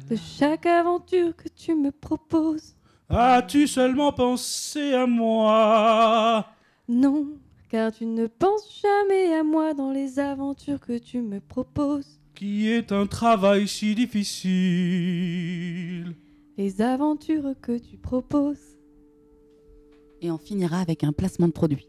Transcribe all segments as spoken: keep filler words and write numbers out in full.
de chaque aventure que tu me proposes. As-tu seulement pensé à moi? Non, car tu ne penses jamais à moi dans les aventures que tu me proposes. Qui est un travail si difficile. Les aventures que tu proposes. Et on finira avec un placement de produit.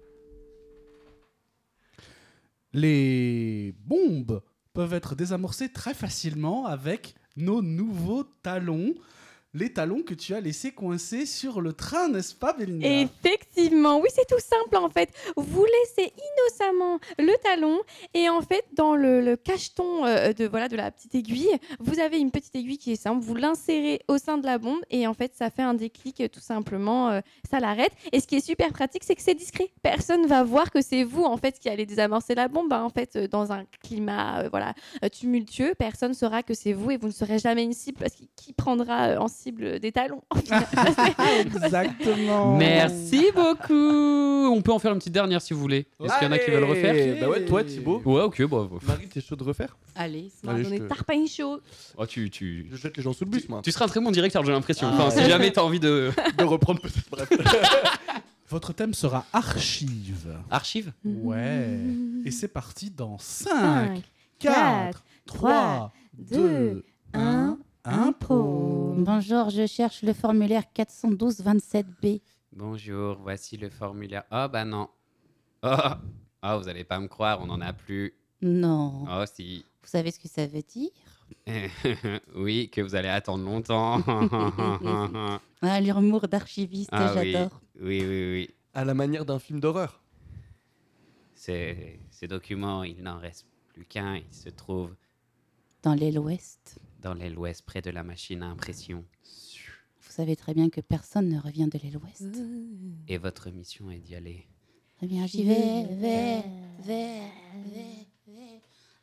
Les bombes peuvent être désamorcées très facilement avec nos nouveaux talons. Les talons que tu as laissés coincés sur le train, n'est-ce pas, Bélina? Effectivement, oui, c'est tout simple en fait. Vous laissez innocemment le talon et en fait, dans le, le cacheton euh, de, voilà, de la petite aiguille, vous avez une petite aiguille qui est simple. Vous l'insérez au sein de la bombe et en fait, ça fait un déclic euh, tout simplement. Euh, ça l'arrête. Et ce qui est super pratique, c'est que c'est discret. Personne va voir que c'est vous en fait qui allez désamorcer la bombe. Hein, en fait, euh, dans un climat euh, voilà, euh, tumultueux, personne saura que c'est vous et vous ne serez jamais une cible parce que qui prendra euh, en cible des talons. Exactement. Merci beaucoup. On peut en faire une petite dernière si vous voulez. Est-ce qu'il y en a qui veulent le refaire? Bah ouais, toi Thibaut. Ouais, ok, bah. Marie, t'es chaud de refaire? Allez, On va Allez, donner je te- tarpin chaud. Oh, tu, tu... Je jette les gens sous le bus, moi. tu seras un très bon directeur, j'ai l'impression. Ah, Enfin, si ouais. jamais t'as envie de. De reprendre peut-être. Bref. Votre thème sera archive. Archive? Ouais. Et c'est parti dans cinq, Cinq, quatre, trois, deux, un. Impro. Bonjour, je cherche le formulaire quatre cent douze vingt-sept B. Bonjour, voici le formulaire. Oh, bah non. Oh, oh vous allez pas me croire, on n'en a plus. Non. Oh, si. Vous savez ce que ça veut dire? Oui, que vous allez attendre longtemps. Ah, l'humour d'archiviste, Ah oui. j'adore. Oui, oui, oui. À la manière d'un film d'horreur. Ces, ces documents, il n'en reste plus qu'un. Il se trouve Dans l'aile ouest. dans l'aile ouest, près de la machine à impression. Vous savez très bien que personne ne revient de l'aile ouest. Et votre mission est d'y aller. Très bien, j'y vais, vais, vais, vais, vais.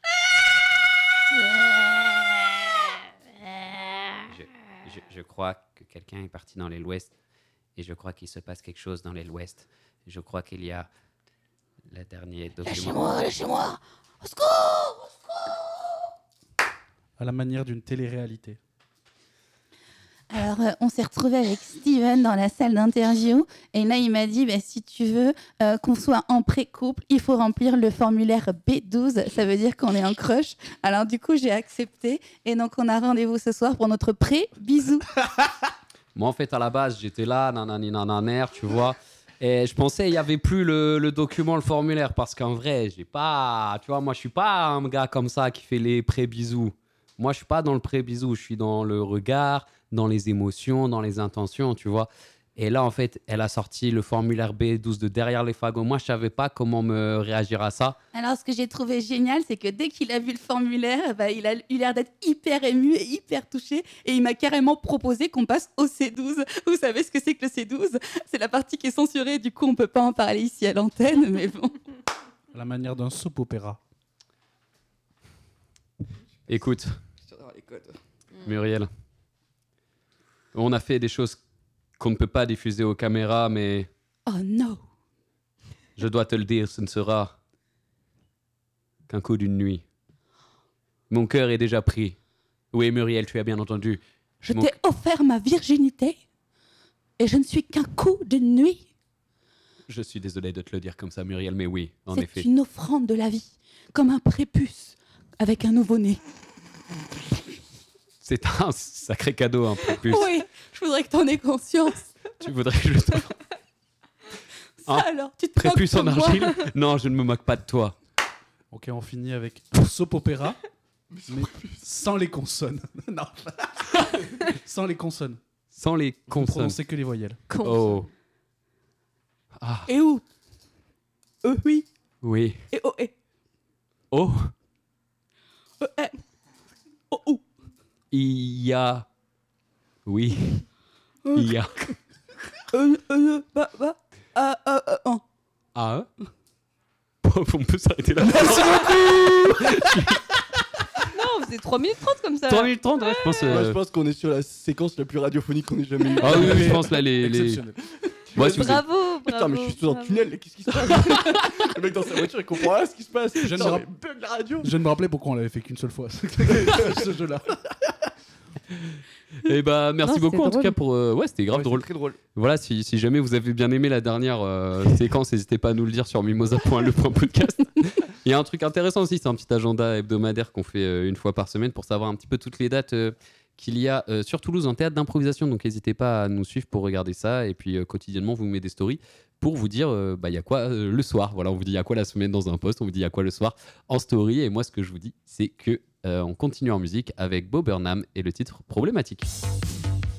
Je, je, je crois que quelqu'un est parti dans l'aile ouest. Et je crois qu'il se passe quelque chose dans l'aile ouest. Je crois qu'il y a le dernier document. Lâchez-moi, lâchez-moi. Au secours! À la manière d'une télé-réalité. Alors, euh, on s'est retrouvés avec Steven dans la salle d'interview. Et là, il m'a dit, bah, si tu veux euh, qu'on soit en pré-couple, il faut remplir le formulaire B douze. Ça veut dire qu'on est en crush. Alors, du coup, j'ai accepté. Et donc, on a rendez-vous ce soir pour notre pré-bisou. Moi, en fait, à la base, j'étais là, nanani nananer, tu vois. Et je pensais qu'il n'y avait plus le, le document, le formulaire. Parce qu'en vrai, j'ai pas. Tu vois, moi, je suis pas un gars comme ça qui fait les pré-bisous. Moi, je suis pas dans le pré-bisou. Je suis dans le regard, dans les émotions, dans les intentions, tu vois. Et là, en fait, elle a sorti le formulaire B douze de derrière les fagots. Moi, je savais pas comment me réagir à ça. Alors, ce que j'ai trouvé génial, c'est que dès qu'il a vu le formulaire, bah, il a eu l'air d'être hyper ému et hyper touché. Et il m'a carrément proposé qu'on passe au C douze. Vous savez ce que c'est que le C douze? C'est la partie qui est censurée. Du coup, on peut pas en parler ici à l'antenne, mais bon. À la manière d'un soap opéra. Écoute, Muriel, on a fait des choses qu'on ne peut pas diffuser aux caméras, mais Oh non! je dois te le dire, ce ne sera qu'un coup d'une nuit. Mon cœur est déjà pris. Oui, Muriel, tu as bien entendu. Je Mon- t'ai offert ma virginité et je ne suis qu'un coup de nuit. Je suis désolé de te le dire comme ça, Muriel, mais oui, en C'est effet. une offrande de la vie, comme un prépuce avec un nouveau-né. C'est un sacré cadeau, un peu plus. Oui, je voudrais que tu en aies conscience. Tu voudrais que je te... Ça Hein? alors, tu te Prépuce moques en de moi. argile? Non, je ne me moque pas de toi. Ok, on finit avec un soap opéra, mais sans les consonnes. Non. Sans les consonnes. Sans les Vous consonnes. prononcez que les voyelles. Oh. Ah, Et où? Euh, oui. oui. Et oh, et. Oh, Euh, eh. Oh, où? il y a... Oui. Il y a... Euh, euh, bah, bah. Ah, ah, ah, ah. Ah. On peut s'arrêter là. Non, on faisait trois minutes trente comme ça. trois minutes trente, ouais, je pense. Moi, euh, je pense qu'on est sur la séquence la plus radiophonique qu'on ait jamais eue. Ah oui, oui, je pense là, les... les... Exceptionnel. Ouais, si vous êtes- Bravo, bravo. Putain, mais je suis sous un bravo. tunnel, qu'est-ce qui se passe? Le mec dans sa voiture, il comprend rien ce qui se passe. Je ne Putain, me mais rapp- bug la radio. Je viens de me rappeler pourquoi on l'avait fait qu'une seule fois, ce jeu-là. Et bah merci Non, beaucoup c'était en tout drôle. cas pour. euh, Ouais, c'était grave Ouais, c'est drôle. très drôle. Voilà, si, si jamais vous avez bien aimé la dernière euh, séquence, n'hésitez pas à nous le dire sur mimosa point le point podcast. Il y a un truc intéressant aussi, c'est un petit agenda hebdomadaire qu'on fait euh, une fois par semaine pour savoir un petit peu toutes les dates euh, qu'il y a euh, sur Toulouse en théâtre d'improvisation. Donc n'hésitez pas à nous suivre pour regarder ça. Et puis euh, quotidiennement, vous met des stories pour vous dire euh, bah, il y a quoi euh, le soir. Voilà, on vous dit il y a quoi la semaine dans un post, on vous dit il y a quoi le soir en story. Et moi, ce que je vous dis, c'est que euh, on continue en musique avec Bo Burnham et le titre Problématique.